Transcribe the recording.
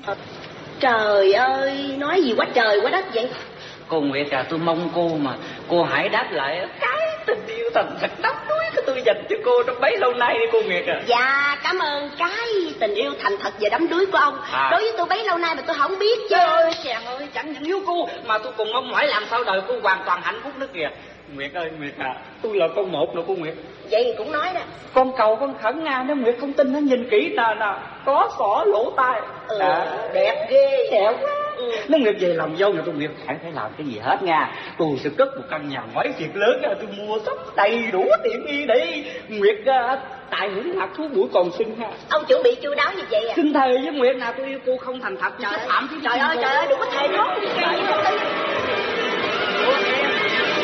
Trời ơi, nói gì quá trời quá đất vậy? Cô Nguyệt à, tôi mong cô mà cô hãy đáp lại cái tình yêu thành thật đắm đuối của tôi dành cho cô trong bấy lâu nay đi cô Nguyệt à. Dạ, cảm ơn cái tình yêu thành thật và đắm đuối của ông. Đối với tôi bấy lâu nay mà tôi không biết chứ. Trời ơi, chàng ơi, chẳng những yêu cô mà tôi cùng mong mỏi làm sao đời cô hoàn toàn hạnh phúc nữa kìa. Nguyệt ơi, Nguyệt à, tôi là con một nữa cô Nguyệt. Vậy cũng nói đó. Con cầu con khẩn Nga, nếu Nguyệt không tin nó nhìn kỹ nè, có xỏ lỗ tai. Đẹp ghê. Đẹp quá. Nếu Nguyệt về làm dâu thì tôi Nguyệt chẳng phải làm cái gì hết nha. Tôi sẽ cất một căn nhà ngoái thiệt lớn, tôi mua sắm đầy đủ tiện nghi để Nguyệt tại hưởng lạc thú buổi còn sinh ha. Ông chuẩn bị chu đáo như vậy à? Xin thề với Nguyệt nào tôi yêu cô không thành thật. Trời ơi, đừng có thề đó.